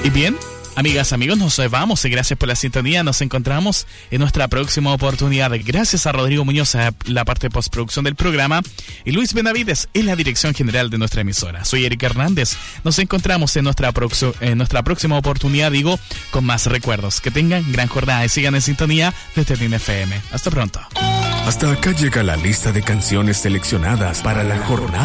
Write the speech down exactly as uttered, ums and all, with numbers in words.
Y bien, amigas, amigos, nos vamos y gracias por la sintonía. Nos encontramos en nuestra próxima oportunidad. Gracias a Rodrigo Muñoz, a la parte de postproducción del programa, y Luis Benavides en la dirección general de nuestra emisora. Soy Eric Hernández. Nos encontramos en nuestra, proxo, en nuestra próxima oportunidad, digo, con más recuerdos. Que tengan gran jornada y sigan en sintonía desde T I N F M. Hasta pronto. Hasta acá llega la lista de canciones seleccionadas para la jornada